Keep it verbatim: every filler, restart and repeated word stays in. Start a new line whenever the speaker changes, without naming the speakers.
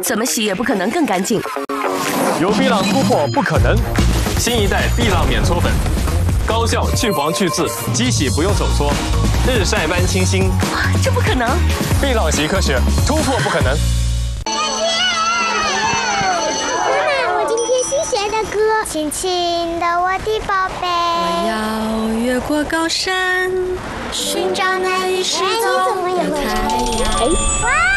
怎么洗也不可能更干净。
有碧浪突破不可能，新一代碧浪免搓粉，高效去黄去渍，机洗不用手搓，日晒般清新。
这不可能！
碧浪洗科学，突破不可能。
学的歌，亲亲的我的宝贝，
我要越过高山，寻找那一世走的太阳。
哇！